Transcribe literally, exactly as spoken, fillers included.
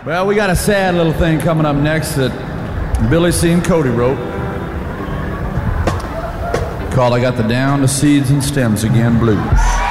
Well, we got a sad little thing coming up next that Billy C. and Cody wrote called I Got the Down to Seeds and Stems Again Blues.